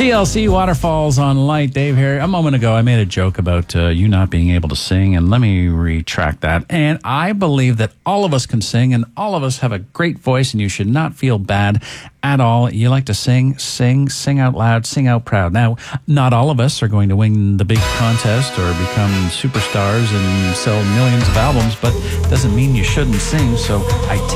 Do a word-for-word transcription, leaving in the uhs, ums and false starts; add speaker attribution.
Speaker 1: T L C Waterfalls on Light. Dave here. A moment ago, I made a joke about uh, you not being able to sing, and let me retract that. And I believe that all of us can sing, and all of us have a great voice, and you should not feel bad at all. You like to sing, sing, sing out loud, sing out proud. Now, not all of us are going to win the big contest or become superstars and sell millions of albums, but doesn't mean you shouldn't sing. So I